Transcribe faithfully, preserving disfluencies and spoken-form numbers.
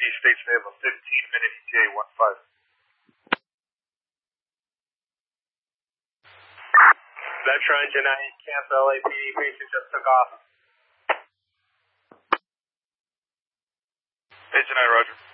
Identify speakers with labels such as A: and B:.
A: D states they have a fifteen minute E T A one five.
B: Metro Engine nine, cancel L A P D, patient just took off.
A: Agent nine, roger.